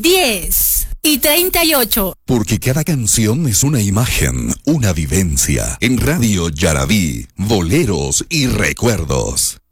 10:38. Porque cada canción es una imagen, una vivencia. En Radio Yarabí, boleros y recuerdos.